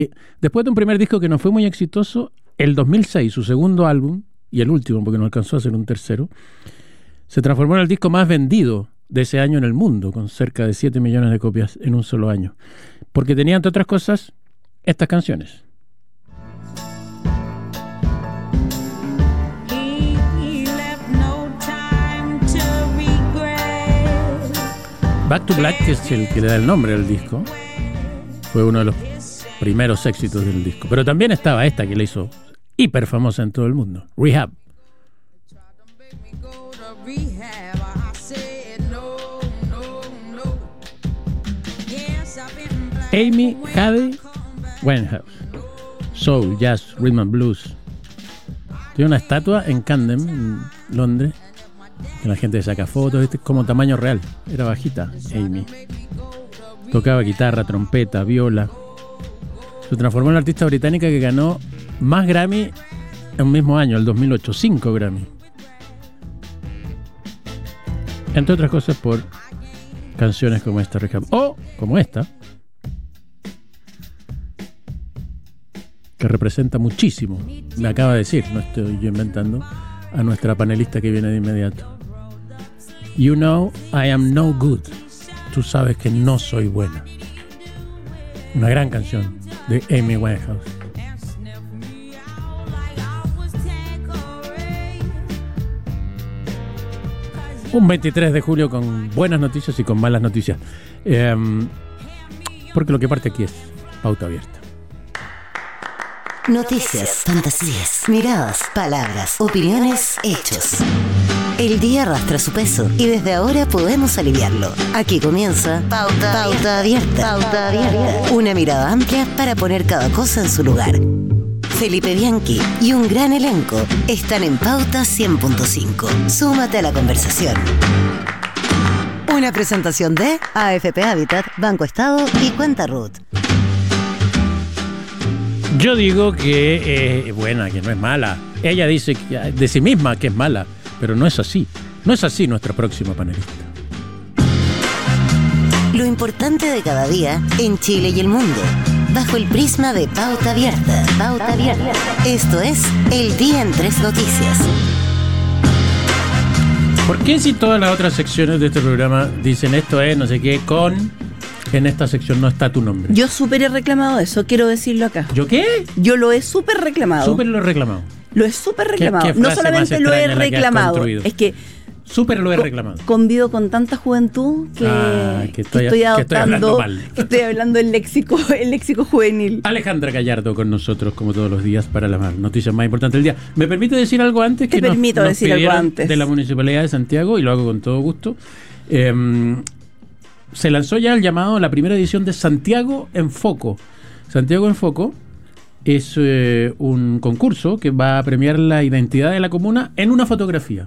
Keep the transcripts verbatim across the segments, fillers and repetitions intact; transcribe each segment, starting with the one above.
Después de un primer disco que no fue muy exitoso, el dos mil seis, su segundo álbum, y el último, porque no alcanzó a hacer un tercero, se transformó en el disco más vendido de ese año en el mundo, con cerca de siete millones de copias en un solo año. Porque tenía, entre otras cosas, estas canciones. Back to Black, que es el que le da el nombre al disco, fue uno de los primeros éxitos del disco. Pero también estaba esta que le hizo hiper famosa en todo el mundo, Rehab. Amy Jade Winehouse, soul, jazz, rhythm and blues. Tiene una estatua en Camden, en Londres, que la gente saca fotos, este es como tamaño real. Era bajita Amy, tocaba guitarra, trompeta, viola. Se transformó en una artista británica que ganó más Grammy en un mismo año, el dos mil ocho, cinco Grammy, entre otras cosas por canciones como esta, Rehab, o como esta, que representa muchísimo, me acaba de decir, no estoy yo inventando, a nuestra panelista que viene de inmediato. You know I am no good. Tú sabes que no soy buena. Una gran canción de Amy Winehouse. Un veintitrés de julio con buenas noticias y con malas noticias. Eh, porque lo que parte aquí es Pauta Abierta. Noticias, fantasías, miradas, palabras, opiniones, hechos. El día arrastra su peso y desde ahora podemos aliviarlo. Aquí comienza Pauta, Pauta Abierta. Pauta Abierta. Una mirada amplia para poner cada cosa en su lugar. Felipe Bianchi y un gran elenco están en Pauta cien punto cinco. Súmate a la conversación. Una presentación de A F P Habitat, Banco Estado y Cuenta Ruth. Yo digo que es eh, buena, que no es mala. Ella dice que, de sí misma que es mala, pero no es así. No es así nuestra próxima panelista. Lo importante de cada día en Chile y el mundo, bajo el prisma de Pauta Abierta. Pauta Abierta. Esto es El Día en Tres Noticias. ¿Por qué si todas las otras secciones de este programa dicen esto es no sé qué con... en esta sección no está tu nombre? Yo súper he reclamado eso, quiero decirlo acá. ¿Yo qué? Yo lo he súper reclamado. Súper lo he reclamado. Lo he súper reclamado. ¿Qué, qué no solamente lo he reclamado, que es que súper lo he reclamado. Convivo con tanta juventud que, ah, que, estoy, que estoy adoptando, que estoy hablando mal. Que estoy hablando el léxico, el léxico juvenil. Alejandra Gallardo con nosotros, como todos los días, para las noticias más importantes del día. ¿Me permite decir algo antes? Te que permito nos, decir nos algo antes. De la Municipalidad de Santiago, y lo hago con todo gusto. Eh, se lanzó ya el llamado, la primera edición de Santiago en Foco. Santiago en Foco es eh, un concurso que va a premiar la identidad de la comuna en una fotografía.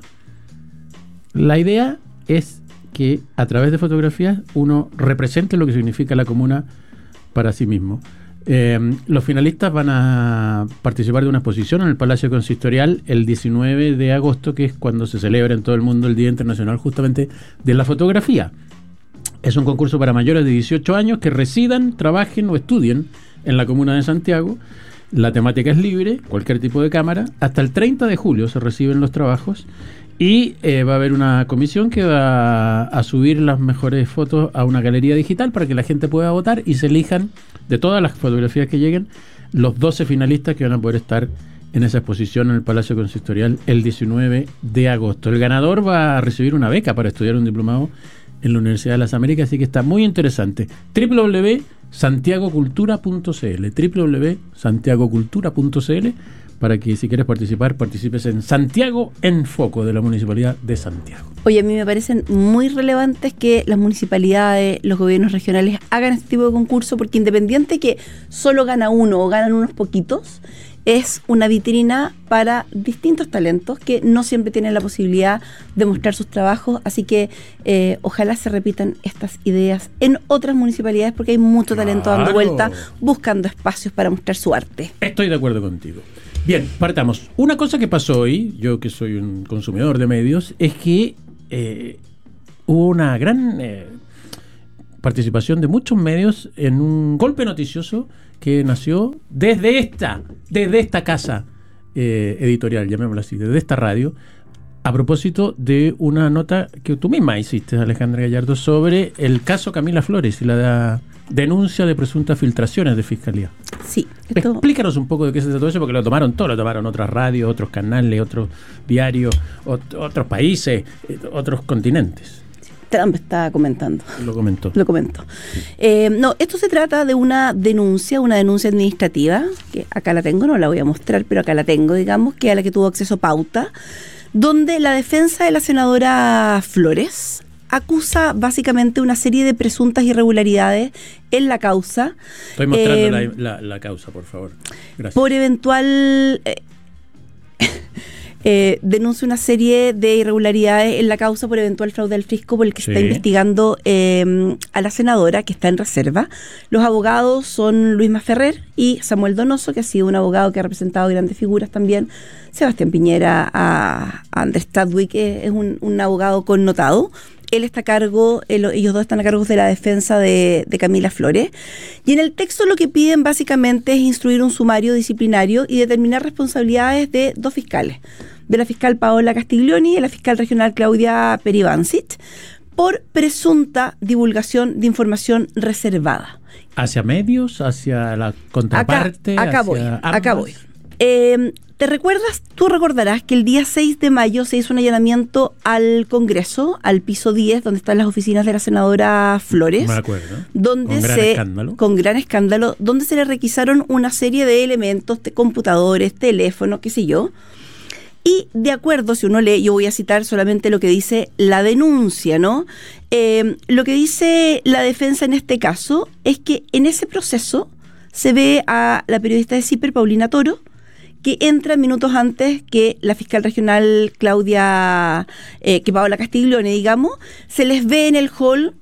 La idea es que a través de fotografías uno represente lo que significa la comuna para sí mismo. Eh, los finalistas van a participar de una exposición en el Palacio Consistorial el diecinueve de agosto, que es cuando se celebra en todo el mundo el Día Internacional justamente de la Fotografía. Es un concurso para mayores de dieciocho años que residan, trabajen o estudien en la comuna de Santiago. La temática es libre, cualquier tipo de cámara. Hasta el treinta de julio se reciben los trabajos y eh, va a haber una comisión que va a subir las mejores fotos a una galería digital para que la gente pueda votar y se elijan de todas las fotografías que lleguen los doce finalistas que van a poder estar en esa exposición en el Palacio Consistorial el diecinueve de agosto. El ganador va a recibir una beca para estudiar un diplomado en la Universidad de las Américas, así que está muy interesante. doble u doble u doble u punto santiago cultura punto c l doble u doble u doble u punto santiago cultura punto c l para que si quieres participar, participes en Santiago en Foco de la Municipalidad de Santiago. Oye, a mí me parecen muy relevantes que las municipalidades, los gobiernos regionales hagan este tipo de concurso, porque independiente que solo gana uno o ganan unos poquitos, es una vitrina para distintos talentos que no siempre tienen la posibilidad de mostrar sus trabajos, así que eh, ojalá se repitan estas ideas en otras municipalidades, porque hay mucho talento claro. dando vuelta, buscando espacios para mostrar su arte. Estoy de acuerdo contigo. Bien, partamos. Una cosa que pasó hoy, yo que soy un consumidor de medios, es que eh, hubo una gran eh, participación de muchos medios en un golpe noticioso que nació desde esta, desde esta casa eh, editorial, llamémoslo así, desde esta radio, a propósito de una nota que tú misma hiciste, Alejandra Gallardo, sobre el caso Camila Flores y la denuncia de presuntas filtraciones de Fiscalía. Sí. Esto... Explícanos un poco de qué se trató eso, porque lo tomaron todo, lo tomaron otras radios, otros canales, otros diarios, ot- otros países, eh, otros continentes. Trump está comentando. Lo comentó. Lo comentó. Eh, no, esto se trata de una denuncia, una denuncia administrativa, que acá la tengo, no la voy a mostrar, pero acá la tengo, digamos, que a la que tuvo acceso Pauta, donde la defensa de la senadora Flores acusa básicamente una serie de presuntas irregularidades en la causa. Estoy mostrando eh, la, la, la causa, por favor. Gracias. Por eventual... Eh, Eh, denuncia una serie de irregularidades en la causa por eventual fraude al fisco por el que sí. está investigando eh, a la senadora, que está en reserva. Los abogados son Luis Maferrer y Samuel Donoso, que ha sido un abogado que ha representado grandes figuras también. Sebastián Piñera, a, a Andrés Chadwick, que es un, un abogado connotado. Él está a cargo, él, ellos dos están a cargo de la defensa de, de Camila Flores. Y en el texto lo que piden básicamente es instruir un sumario disciplinario y determinar responsabilidades de dos fiscales, de la fiscal Paola Castiglioni y de la fiscal regional Claudia Peribancit, por presunta divulgación de información reservada. ¿Hacia medios? ¿Hacia la contraparte? Acá, acá hacia voy, ambas? acá voy. Eh, ¿Te recuerdas? Tú recordarás que el día seis de mayo se hizo un allanamiento al Congreso, al piso diez, donde están las oficinas de la senadora Flores. Me acuerdo. Donde con gran se, escándalo. Con gran escándalo, donde se le requisaron una serie de elementos, de computadores, teléfonos, qué sé yo. Y de acuerdo, si uno lee, yo voy a citar solamente lo que dice la denuncia, ¿no? Eh, lo que dice la defensa en este caso es que en ese proceso se ve a la periodista de CIPER, Paulina Toro, que entra minutos antes que la fiscal regional Claudia, eh, que Paola Castiglione, digamos, se les ve en el hall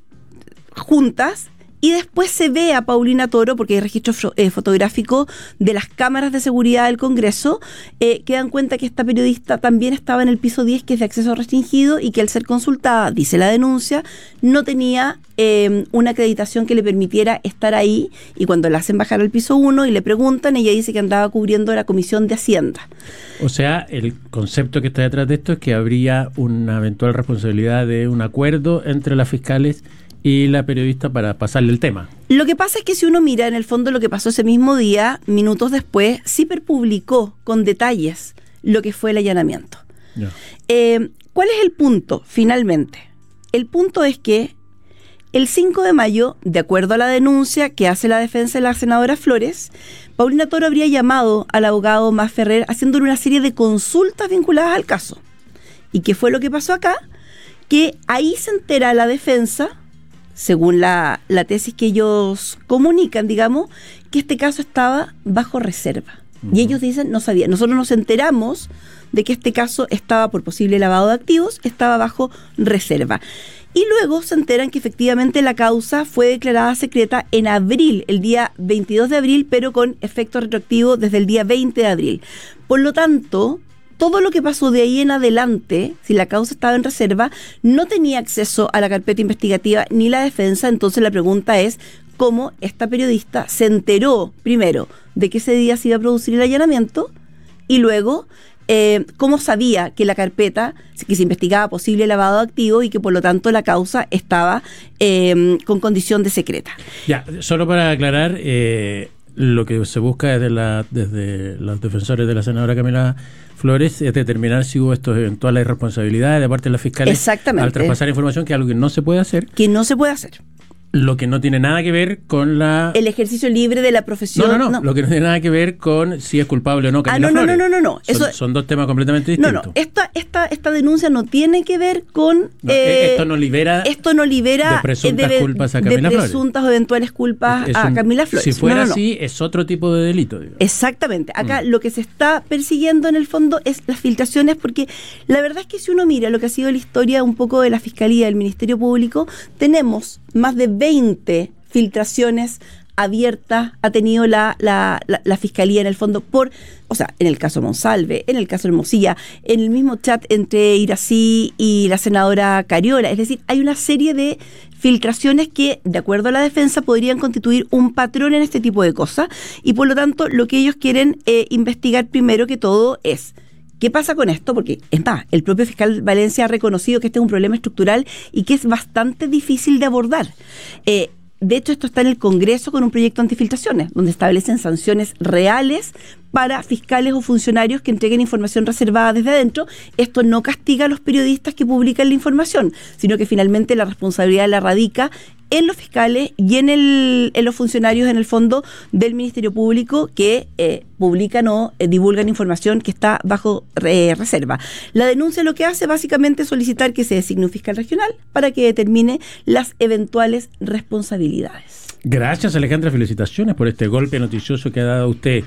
juntas. Y después se ve a Paulina Toro, porque hay registro fo- eh, fotográfico de las cámaras de seguridad del Congreso, eh, que dan cuenta que esta periodista también estaba en el piso diez, que es de acceso restringido, y que al ser consultada, dice la denuncia, no tenía eh, una acreditación que le permitiera estar ahí, y cuando la hacen bajar al piso uno y le preguntan, ella dice que andaba cubriendo la Comisión de Hacienda. O sea, el concepto que está detrás de esto es que habría una eventual responsabilidad de un acuerdo entre las fiscales y la periodista para pasarle el tema. Lo que pasa es que si uno mira en el fondo lo que pasó ese mismo día, minutos después, CIPER publicó con detalles lo que fue el allanamiento. Yeah. Eh, ¿Cuál es el punto, finalmente? El punto es que el cinco de mayo, de acuerdo a la denuncia que hace la defensa de la senadora Flores, Paulina Toro habría llamado al abogado Maferrer haciéndole una serie de consultas vinculadas al caso. ¿Y qué fue lo que pasó acá? Que ahí se entera la defensa, según la, la tesis que ellos comunican, digamos, que este caso estaba bajo reserva. Uh-huh. Y ellos dicen, no sabían. Nosotros nos enteramos de que este caso estaba, por posible lavado de activos, estaba bajo reserva. Y luego se enteran que efectivamente la causa fue declarada secreta en abril, el día veintidós de abril, pero con efecto retroactivo desde el día veinte de abril. Por lo tanto, todo lo que pasó de ahí en adelante, si la causa estaba en reserva, no tenía acceso a la carpeta investigativa ni la defensa. Entonces la pregunta es cómo esta periodista se enteró, primero, de que ese día se iba a producir el allanamiento, y luego eh, cómo sabía que la carpeta, que se investigaba posible lavado de activos y que por lo tanto la causa estaba eh, con condición de secreta. Ya, solo para aclarar, eh, lo que se busca desde, la, desde los defensores de la senadora Camila Flores es determinar si hubo estos eventuales responsabilidades de parte de las fiscales. Exactamente. Al traspasar información, que es algo que no se puede hacer. Que no se puede hacer. Lo que no tiene nada que ver con la... El ejercicio libre de la profesión. No, no, no, no. Lo que no tiene nada que ver con si es culpable o no Camila ah, no, Flores. no, no, no, no, no. Son, Eso, son dos temas completamente distintos. No, no. Esta, esta, esta denuncia no tiene que ver con... No, eh, esto no libera... Esto no libera... de presuntas de, culpas a Camila de Flores. presuntas o eventuales culpas Es a un, Camila Flores. Si fuera no, no, no. así, es otro tipo de delito. Digamos. Exactamente. Acá Mm. lo que se está persiguiendo en el fondo es las filtraciones, porque la verdad es que si uno mira lo que ha sido la historia un poco de la Fiscalía, del Ministerio Público, tenemos más de veinte filtraciones abiertas ha tenido la, la, la, la Fiscalía en el fondo por, o sea, en el caso Monsalve, en el caso Hermosilla, en el mismo chat entre Irací y la senadora Cariola. Es decir, hay una serie de filtraciones que, de acuerdo a la defensa, podrían constituir un patrón en este tipo de cosas, y por lo tanto lo que ellos quieren eh, investigar primero que todo es ¿qué pasa con esto? Porque, es más, el propio fiscal Valencia ha reconocido que este es un problema estructural y que es bastante difícil de abordar. Eh, De hecho, esto está en el Congreso con un proyecto antifiltraciones, donde establecen sanciones reales para fiscales o funcionarios que entreguen información reservada desde adentro. Esto no castiga a los periodistas que publican la información, sino que finalmente la responsabilidad la radica en los fiscales y en, el, en los funcionarios, en el fondo, del Ministerio Público que eh, publican o eh, divulgan información que está bajo eh, reserva. La denuncia lo que hace básicamente es solicitar que se designe un fiscal regional para que determine las eventuales responsabilidades. Gracias, Alejandra, felicitaciones por este golpe noticioso que ha dado usted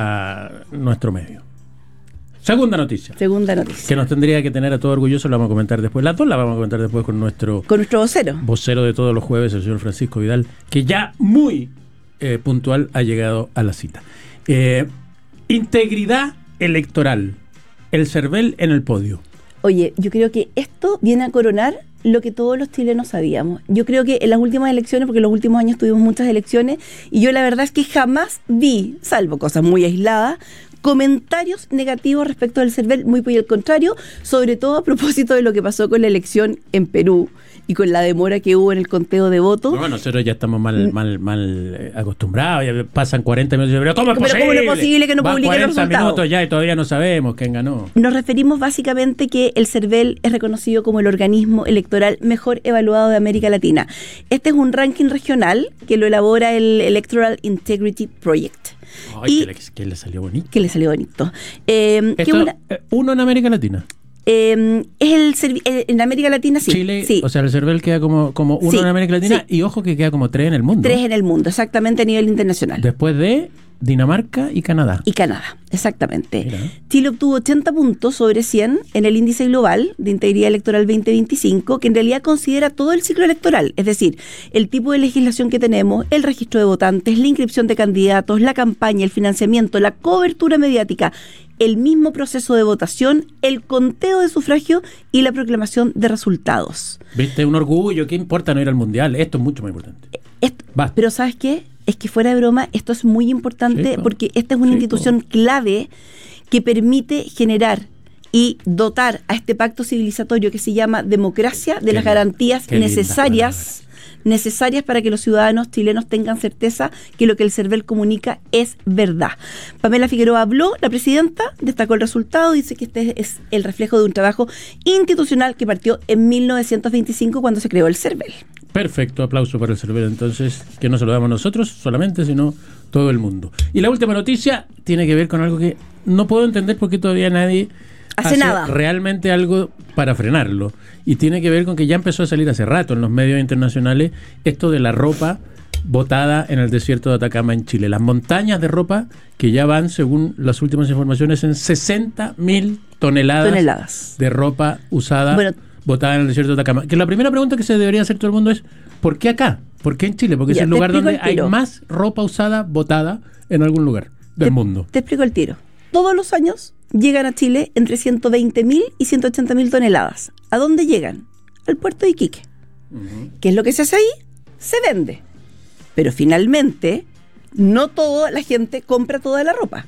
a nuestro medio. Segunda noticia. Segunda noticia. Que nos tendría que tener a todos orgullosos, la vamos a comentar después. Las dos la vamos a comentar después con nuestro... Con nuestro vocero. Vocero de todos los jueves, el señor Francisco Vidal, que ya muy eh, puntual ha llegado a la cita. Eh, integridad electoral. El CERVEL en el podio. Oye, yo creo que esto viene a coronar lo que todos los chilenos sabíamos. Yo creo que en las últimas elecciones, porque en los últimos años tuvimos muchas elecciones, y yo la verdad es que jamás vi, salvo cosas muy aisladas, comentarios negativos respecto del CERVEL, muy por el contrario, sobre todo a propósito de lo que pasó con la elección en Perú y con la demora que hubo en el conteo de votos. No, nosotros ya estamos mal mal mal eh, acostumbrados, ya pasan cuarenta minutos, pero ¿cómo es pero posible? ¿cómo es posible que no Van publiquen los cuarenta resultados? minutos ya y todavía no sabemos quién ganó. Nos referimos básicamente que el CERVEL es reconocido como el organismo electoral mejor evaluado de América Latina. Este es un ranking regional que lo elabora el Electoral Integrity Project. Ay, y que, le, que le salió bonito. Que le salió bonito. Eh, Esto, que una, eh, uno en América Latina. Eh, es el servi- eh, en América Latina, sí. Chile, sí. o sea, el CERVEL queda como, como uno Sí, en América Latina, sí. y ojo que queda como tres en el mundo. Tres en el mundo, exactamente, a nivel internacional. Después de Dinamarca y Canadá. Y Canadá, exactamente. Mira. Chile obtuvo ochenta puntos sobre cien en el índice global de integridad electoral veinte veinticinco, que en realidad considera todo el ciclo electoral, es decir, el tipo de legislación que tenemos, el registro de votantes, la inscripción de candidatos, la campaña, el financiamiento, la cobertura mediática, el mismo proceso de votación, el conteo de sufragio y la proclamación de resultados. Viste, un orgullo, ¿qué importa no ir al mundial? Esto es mucho más importante. Esto, Basta. pero ¿sabes qué? Es que fuera de broma, esto es muy importante, Sí, po. porque esta es una Sí, institución po. clave que permite generar y dotar a este pacto civilizatorio que se llama democracia de Qué las linda, garantías qué lindas necesarias necesarias para que los ciudadanos chilenos tengan certeza que lo que el CERVEL comunica es verdad. Pamela Figueroa habló, la presidenta, destacó el resultado, dice que este es el reflejo de un trabajo institucional que partió en mil novecientos veinticinco cuando se creó el CERVEL. Perfecto, aplauso para el CERVEL entonces, que no se lo damos nosotros solamente, sino todo el mundo. Y la última noticia tiene que ver con algo que no puedo entender por qué todavía nadie Hace nada. realmente algo para frenarlo. Y tiene que ver con que ya empezó a salir hace rato en los medios internacionales esto de la ropa botada en el desierto de Atacama en Chile. Las montañas de ropa que ya van, según las últimas informaciones, en sesenta mil toneladas, Toneladas. de ropa usada, Bueno, botada en el desierto de Atacama. Que la primera pregunta que se debería hacer todo el mundo es ¿por qué acá? ¿Por qué en Chile? Porque Ya, es el te lugar explico donde el hay tiro. más ropa usada botada en algún lugar del te, mundo. Te explico el tiro. Todos los años llegan a Chile entre ciento veinte mil y ciento ochenta mil toneladas. ¿A dónde llegan? Al puerto de Iquique. Uh-huh. ¿Qué es lo que se hace ahí? Se vende. Pero finalmente, no toda la gente compra toda la ropa.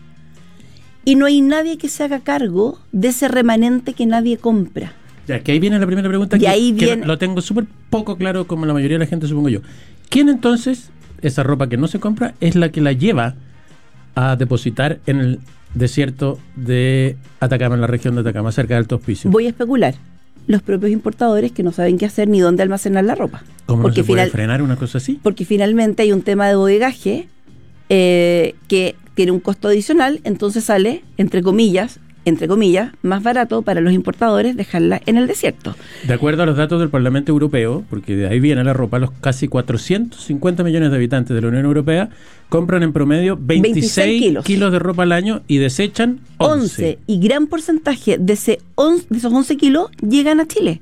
Y no hay nadie que se haga cargo de ese remanente que nadie compra. Ya, que ahí viene la primera pregunta, Y que, ahí que viene- lo tengo súper poco claro, como la mayoría de la gente, supongo yo. ¿Quién entonces, esa ropa que no se compra, es la que la lleva a depositar en el desierto de Atacama, en la región de Atacama, cerca de Alto Hospicio? Voy a especular. Los propios importadores que no saben qué hacer ni dónde almacenar la ropa. ¿Cómo no porque se puede final- frenar una cosa así? Porque finalmente hay un tema de bodegaje eh, que tiene un costo adicional, entonces sale, entre comillas, entre comillas, más barato para los importadores dejarla en el desierto. De acuerdo a los datos del Parlamento Europeo, porque de ahí viene la ropa, los casi cuatrocientos cincuenta millones de habitantes de la Unión Europea compran en promedio veintiséis, veintiséis kilos. kilos de ropa al año y desechan once. once. Y gran porcentaje de, ese once, de esos once kilos llegan a Chile.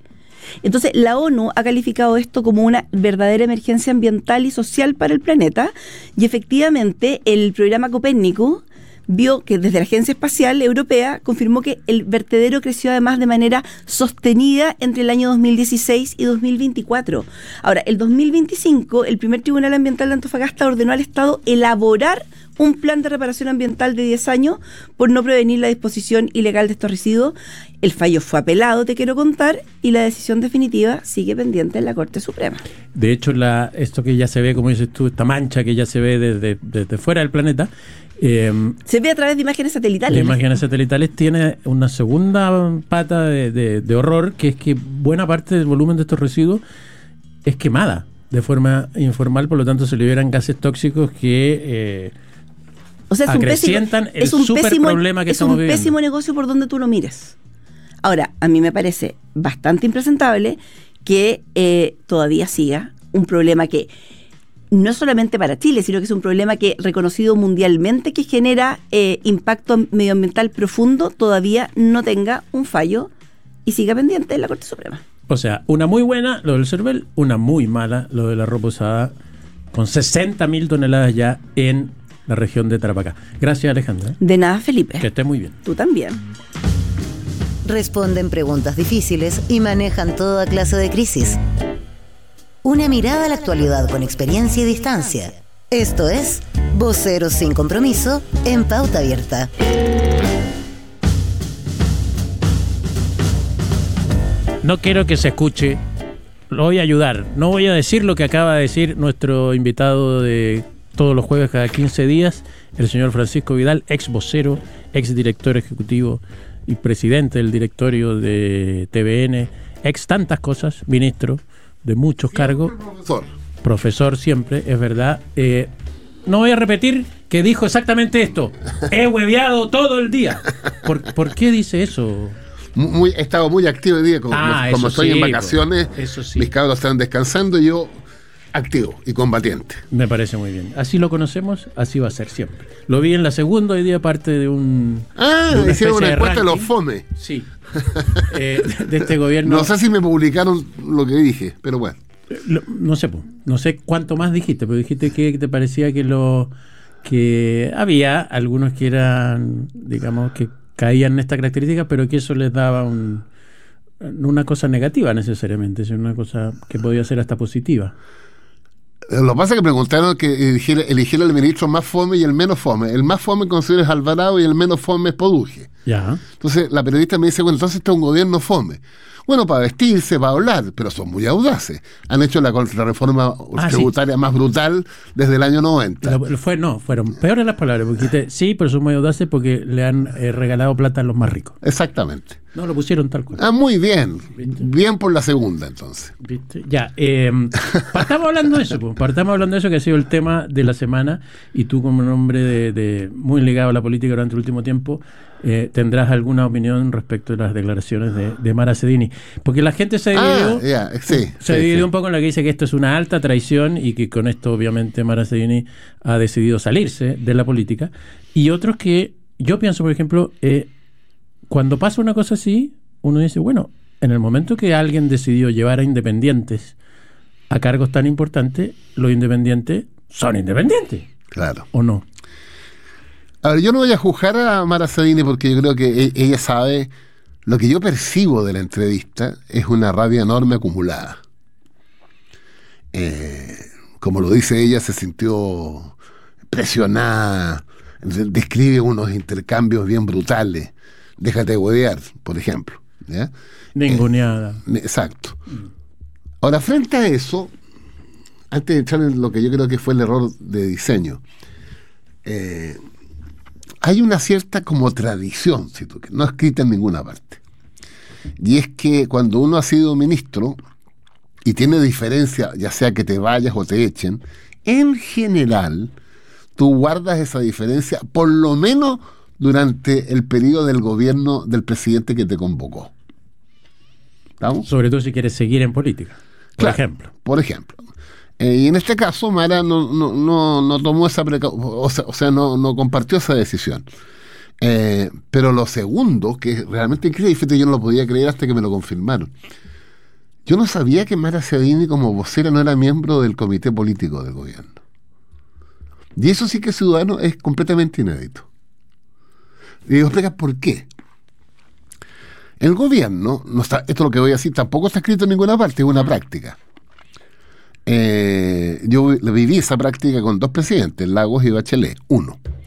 Entonces, la ONU ha calificado esto como una verdadera emergencia ambiental y social para el planeta, y efectivamente el programa Copérnico vio que desde la Agencia Espacial Europea confirmó que el vertedero creció además de manera sostenida entre el año dos mil dieciséis y dos mil veinticuatro. Ahora, el dos mil veinticinco, el primer Tribunal Ambiental de Antofagasta ordenó al Estado elaborar un plan de reparación ambiental de diez años por no prevenir la disposición ilegal de estos residuos. El fallo fue apelado, te quiero contar, y la decisión definitiva sigue pendiente en la Corte Suprema. De hecho, la, esto que ya se ve, como dices tú, esta mancha que ya se ve desde, desde fuera del planeta, eh, se ve a través de imágenes satelitales. De imágenes satelitales tiene una segunda pata de, de, de horror, que es que buena parte del volumen de estos residuos es quemada de forma informal, por lo tanto se liberan gases tóxicos que... Eh, O sea, es un acrecientan pésimo, el es un super pésimo, problema que es estamos un viviendo. pésimo negocio por donde tú lo mires. Ahora, a mí me parece bastante impresentable que eh, todavía siga un problema que no es solamente para Chile, sino que es un problema que reconocido mundialmente que genera eh, impacto medioambiental profundo, todavía no tenga un fallo y siga pendiente en la Corte Suprema. O sea, una muy buena, lo del Cervel, una muy mala, lo de la ropa usada, con sesenta mil toneladas ya en la región de Tarapacá. Gracias, Alejandra. De nada, Felipe. Que esté muy bien. Tú también. Responden preguntas difíciles y manejan toda clase de crisis. Una mirada a la actualidad con experiencia y distancia. Esto es Voceros sin Compromiso en Pauta Abierta. No quiero que se escuche, lo voy a ayudar. No voy a decir lo que acaba de decir nuestro invitado de todos los jueves cada quince días, el señor Francisco Vidal, ex vocero, ex director ejecutivo y presidente del directorio de T V N, ex tantas cosas, ministro de muchos cargos, profesor. profesor siempre, es verdad. Eh, no voy a repetir que dijo exactamente esto. He hueveado todo el día. ¿Por, ¿por qué dice eso? Muy, he estado muy activo hoy día, como, Ah, como eso estoy sí, en vacaciones, eso sí. mis cabros están descansando y yo activo y combatiente. Me parece muy bien. Así lo conocemos, así va a ser siempre. Lo vi en la segunda, hoy día parte de un... Ah, de una hicieron una especie de encuesta de los ranking. FOME. Sí. Eh, de este gobierno. No sé si me publicaron lo que dije, pero bueno. Lo- no sé, po, no sé cuánto más dijiste, pero dijiste que te parecía que lo que había algunos que eran, digamos, que caían en esta característica, pero que eso les daba un, no una cosa negativa necesariamente, sino una cosa que podía ser hasta positiva. Lo que pasa es que preguntaron que eligiera, eligiera el ministro más fome y el menos fome. El más fome considero es Alvarado y el menos fome es Poduje. Ya. Entonces la periodista me dice, bueno, entonces este es un gobierno fome. Bueno, para vestirse, para hablar, pero son muy audaces. Han hecho la contrarreforma Ah, tributaria más brutal desde el año noventa. Lo- lo fue, no, fueron peores las palabras, porque dijiste, sí, pero son muy audaces porque le han eh, regalado plata a los más ricos. Exactamente. No, lo pusieron tal cual. Ah, muy bien. ¿Viste? Bien por la segunda, entonces. ¿Viste? Ya, eh, partamos hablando de eso, pues, partamos hablando de eso que ha sido el tema de la semana, y tú como un hombre de, de muy ligado a la política durante el último tiempo, eh, tendrás alguna opinión respecto de las declaraciones de, de Mara Cedini, porque la gente se dividió, Ah, ya, sí. se sí, dividió sí. un poco en la que dice que esto es una alta traición y que con esto obviamente Mara Cedini ha decidido salirse de la política, y otros que yo pienso, por ejemplo, eh, cuando pasa una cosa así, uno dice, bueno, en el momento que alguien decidió llevar a independientes a cargos tan importantes, los independientes son independientes, Claro. ¿o no? A ver, yo no voy a juzgar a Mara Cedini porque yo creo que e- ella sabe, lo que yo percibo de la entrevista es una rabia enorme acumulada. Eh, como lo dice ella, se sintió presionada, describe unos intercambios bien brutales. Déjate de huevear, por ejemplo. ¿Ya? Ninguneada. Exacto. Ahora, frente a eso, antes de entrar en lo que yo creo que fue el error de diseño, eh, hay una cierta como tradición, si tú quieres, no escrita en ninguna parte. Y es que cuando uno ha sido ministro y tiene diferencia, ya sea que te vayas o te echen, en general tú guardas esa diferencia por lo menos durante el periodo del gobierno del presidente que te convocó. ¿Estamos? Sobre todo si quieres seguir en política, por Claro, ejemplo. Por ejemplo. Eh, y en este caso, Mara no, no, no, no tomó esa precaución, o sea, o sea no, no compartió esa decisión. Eh, pero lo segundo, que es realmente increíble, yo no lo podía creer hasta que me lo confirmaron. Yo no sabía que Mara Ciadini como vocera no era miembro del comité político del gobierno. Y eso sí que ciudadano es completamente inédito. Y digo, explica por qué. El gobierno, no está, esto es lo que voy a decir, tampoco está escrito en ninguna parte, es una práctica. Eh, yo viví esa práctica con dos presidentes, Lagos y Bachelet, uno.